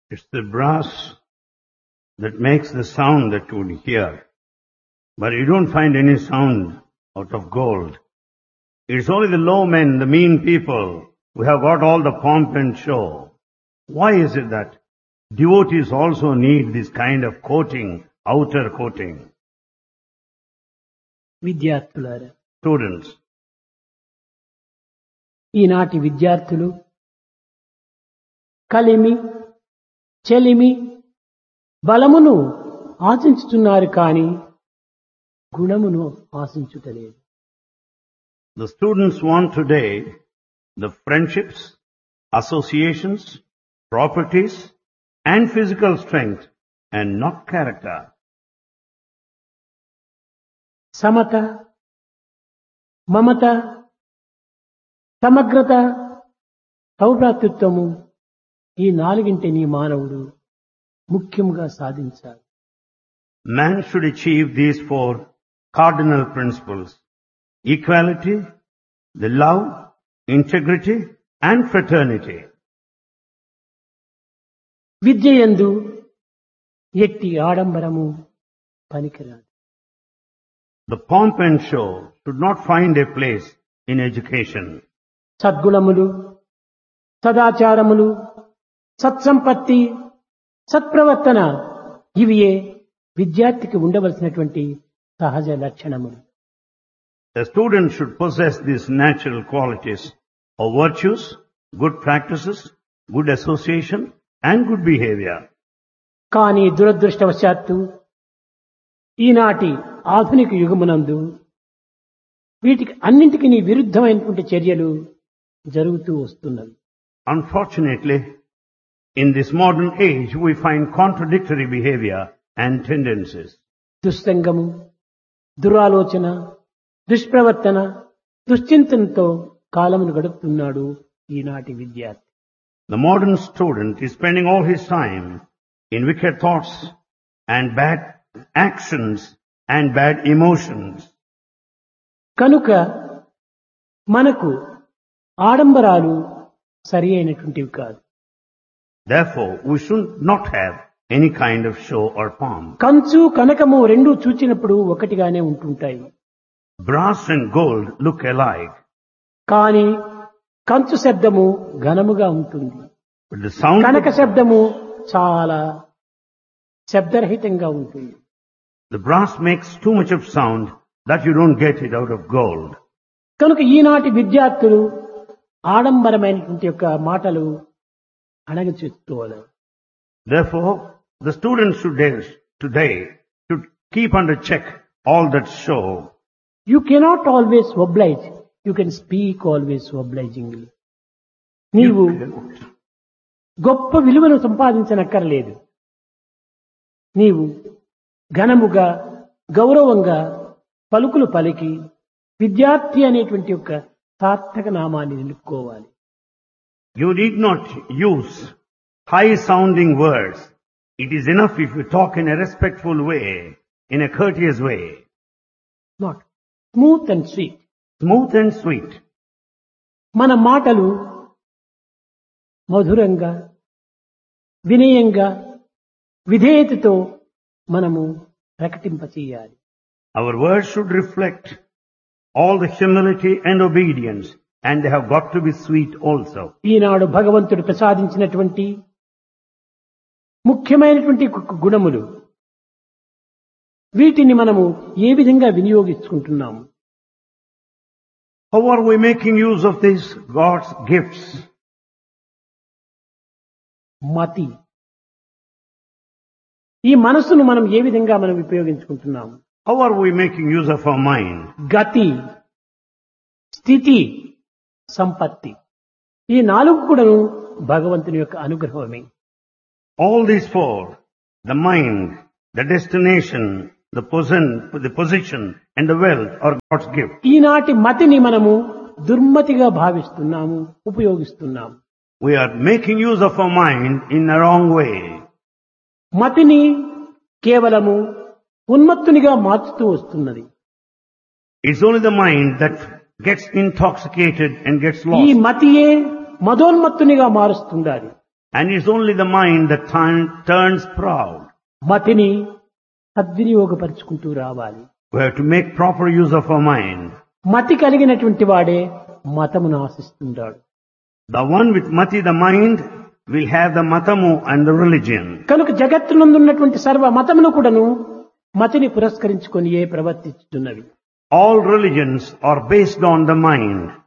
It's the brass that makes the sound that you would hear. But you don't find any sound out of gold. It's only the low men, the mean people, who have got all the pomp and show. Why is it that devotees also need this kind of coating, outer coating? విద్యార్థులారా, Students, ఈనాటి విద్యార్థులు కలిమి చెలిమి బలమును ఆశించుతున్నారు కానీ గుణమును ఆశించుటలేదు. the students want today the friendships, associations, properties, and physical strength, and not character. Samata, మమత, సమగ్రత, సౌభ్రాతృత్వము ఈ నాలుగింటిని మానవుడు ముఖ్యంగా సాధించాలి. Man should achieve these four cardinal principles: equality, the love, integrity, and fraternity. విద్యయందు ఎట్టి ఆడంబరము పనికిరాదు. The pomp and show should not find a place in education. సద్గుణములు, సదాచారములు, సత్సంపత్తి, సత్ప్రవర్తన ఇవియే విద్యార్థికి ఉండవలసినటువంటి సహజ లక్షణములు. A student should possess these natural qualities of virtues, good practices, good association, and good behavior. కానీ దురదృష్టవశాత్తు ఈనాటి ఆధునిక యుగమునందు వీటికి అన్నింటికి విరుద్ధమైనటువంటి చర్యలు జరుగుతూ వస్తున్నవి. Unfortunately, in this modern age, we find contradictory behavior and tendencies. దుస్సంగము, దురాలోచన, దుష్ప్రవర్తన, దుశ్చింతనతో కాలమును గడుపుతున్నాడు ఈనాటి విద్యార్థి. The modern student is spending all his time in wicked thoughts and bad actions and bad emotions. కనుక మనకు ఆడంబరాలు సరి అయినటువంటివి కాదు. Therefore, we should not have any kind of show or pomp. కంచు కనకము రెండూ చూచినప్పుడు ఒకటిగానే ఉంటుంటాయి. Brass and gold look alike, కానీ కంచు శబ్దము ఘనముగా ఉంటుంది, but the sound కనక శబ్దము చాలా శబ్దరహితంగా ఉంటుంది. the brass makes too much of sound that you don't get it out of gold. కనుక ఈనాటి విద్యార్థులు ఆడంబరమైనటువంటి యొక్క మాటలు అణగచేసుకోవాలి. Therefore, the students today should keep under check all that show. You cannot always oblige. You can speak always obligingly. నీవు గొప్ప విలువను సంపాదించనక్కర్లేదు. నీవు ఘనముగా గౌరవంగా పలుకులు పలికి విద్యార్థి అనేటువంటి యొక్క సార్థక నామాన్ని నిలుపుకోవాలి. You need not use high-sounding words. It is enough if you talk in a respectful way, in a courteous way. Not smooth and sweet. Smooth and sweet. మన మాటలు మధురంగా, వినయంగా, విధేయతతో మనము ప్రకటింపచేయాలి. Our words should reflect all the humility and obedience, and they have got to be sweet also. ఈనాడు భగవంతుడు ప్రసాదించినటువంటి ముఖ్యమైనటువంటి గుణములు వీటిని మనము ఏ విధంగా వినియోగించుకుంటున్నాము? How are we making use of these God's gifts? మతి, ఈ మనస్సును మనం ఏ విధంగా మనం ఉపయోగించుకుంటున్నాము? How are we making use of our mind? గతి, స్థితి, సంపత్తి ఈ నాలుగు కూడాను భగవంతుని యొక్క అనుగ్రహమే. All these four, the mind, the destination, the position and the wealth are God's gift. ఈనాటి మతిని మనము దుర్మతిగా భావిస్తున్నాము, ఉపయోగిస్తున్నాము. We are making use of our mind in a wrong way. మతిని కేవలము ఉన్మత్తునిగా మార్చుతూ వస్తున్నది. It's only the mind that gets intoxicated and gets ఈ lost. మతియే మదోన్మత్తునిగా మారుస్తుండాలి. And it's only the mind that turns proud. మతిని సద్వినియోగపరుచుకుంటూ రావాలి. We have to make proper use of our mind. మతి కలిగినటువంటి వాడే మతమును ఆశిస్తుంటాడు. The one with mati, the mind, will have the matamu and the religion. కనుక జగత్తునందున్నటువంటి సర్వ మతములు కూడాను మతిని పురస్కరించుకొని ప్రవర్తిస్తున్నవి. All religions are based on the mind.